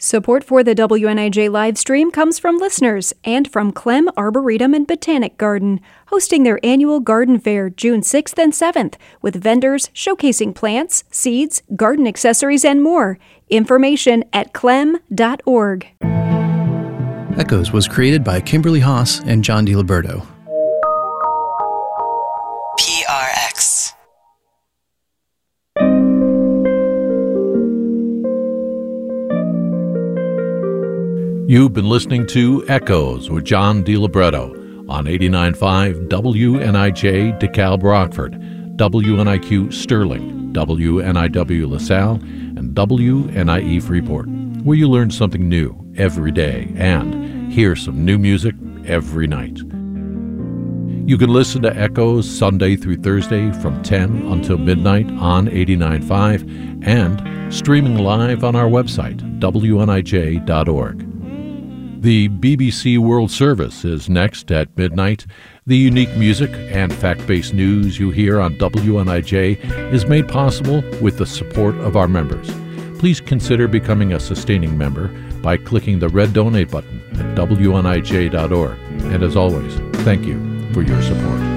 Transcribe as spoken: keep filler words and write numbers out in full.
Support for the W N I J live stream comes from listeners and from Clem Arboretum and Botanic Garden, hosting their annual garden fair June sixth and seventh, with vendors showcasing plants, seeds, garden accessories, and more. Information at clem dot org. Echoes was created by Kimberly Haas and John DiLiberto. P R X. You've been listening to Echoes with John DiLiberto on eighty-nine point five W N I J DeKalb Rockford, W N I Q Sterling, W N I W LaSalle, and W N I E Freeport, where you learn something new every day and hear some new music every night. You can listen to Echoes Sunday through Thursday from ten until midnight on eighty-nine point five and streaming live on our website, W N I J dot org. The B B C World Service is next at midnight. The unique music and fact-based news you hear on W N I J is made possible with the support of our members. Please consider becoming a sustaining member by clicking the red donate button at W N I J dot org. And as always, thank you for your support.